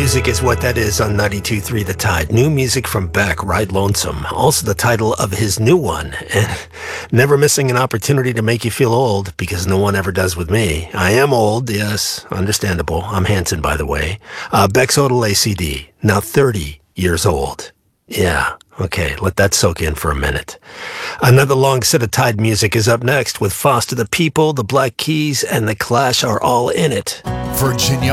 music is what that is on 92.3 The Tide. New music from Beck, Ride Lonesome. Also the title of his new one. And never missing an opportunity to make you feel old, because no one ever does with me. I am old, yes, understandable. I'm Hanson, by the way. Beck's Odal ACD, now 30 years old. Yeah, okay, let that soak in for a minute. Another long set of Tide music is up next with Foster the People, the Black Keys, and the Clash are all in it. Virginia